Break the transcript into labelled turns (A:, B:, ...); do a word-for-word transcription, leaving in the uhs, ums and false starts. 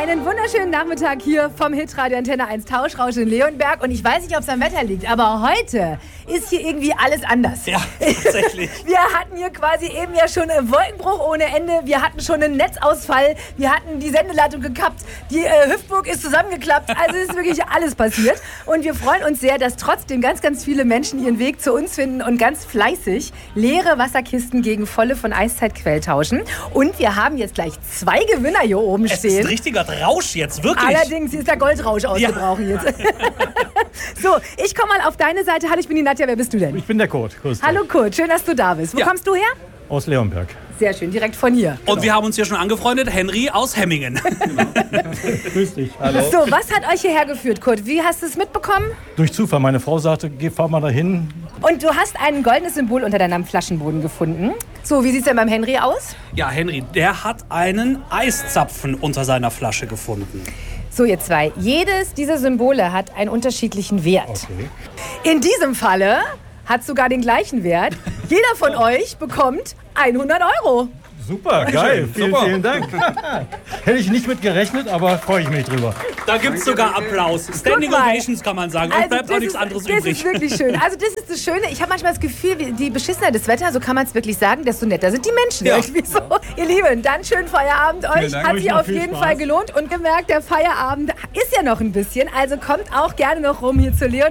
A: Einen wunderschönen Nachmittag hier vom Hitradio Antenne eins Tauschrausch in Leonberg. Und ich weiß nicht, ob es am Wetter liegt, aber heute ist hier irgendwie alles anders.
B: Ja, tatsächlich.
A: Wir hatten hier quasi eben ja schon einen Wolkenbruch ohne Ende. Wir hatten schon einen Netzausfall. Wir hatten die Sendeleitung gekappt. Die äh, Hüftburg ist zusammengeklappt. Also es ist wirklich alles passiert. Und wir freuen uns sehr, dass trotzdem ganz, ganz viele Menschen ihren Weg zu uns finden und ganz fleißig leere Wasserkisten gegen volle von Eiszeitquell tauschen. Und wir haben jetzt gleich zwei Gewinner hier oben
B: Es
A: stehen.
B: ist ein richtiger Rausch jetzt, wirklich.
A: Allerdings ist der Goldrausch ausgebrochen
B: Ja.
A: jetzt. So, ich komme mal auf deine Seite. Hallo, ich bin die Nadja. Wer bist du denn?
C: Ich bin der Kurt. Grüß dich.
A: Hallo Kurt, schön, dass du da bist. Wo
B: Ja.
A: kommst du her?
C: Aus Leonberg.
A: Sehr schön, direkt von hier.
B: Und wir haben uns hier schon angefreundet, Henry aus Hemmingen.
C: Grüß dich. Hallo.
A: So, was hat euch hierher geführt, Kurt? Wie hast du es mitbekommen?
C: Durch Zufall. Meine Frau sagte, geh, fahr mal dahin.
A: Und du hast ein goldenes Symbol unter deinem Flaschenboden gefunden. So, wie sieht es denn beim Henry aus?
B: Ja, Henry, der hat einen Eiszapfen unter seiner Flasche gefunden.
A: So, ihr zwei. Jedes dieser Symbole hat einen unterschiedlichen Wert.
C: Okay.
A: In diesem Falle hat sogar den gleichen Wert. Jeder von euch bekommt hundert Euro.
C: Super, geil. Vielen,
B: Super.
C: vielen Dank. Hätte ich nicht mit gerechnet, aber freue ich mich drüber.
B: Da gibt's sogar Applaus. Standing
A: Guck mal.
B: Ovations kann man sagen. Euch bleibt auch
A: das
B: nichts
A: ist,
B: anderes
A: das
B: übrig.
A: ist wirklich schön. Also das ist das Schöne. Ich habe manchmal das Gefühl, wie- die beschissener das Wetter, so kann man es wirklich sagen, desto netter sind die Menschen
B: Ja.
A: irgendwie so. Ihr Lieben, dann schönen Feierabend euch.
C: Dank.
A: Hat
C: Euch
A: sich
C: noch
A: auf
C: viel
A: jeden
C: Spaß.
A: Fall gelohnt. Und gemerkt, der Feierabend ist ja noch ein bisschen. Also kommt auch gerne noch rum hier zu Leon.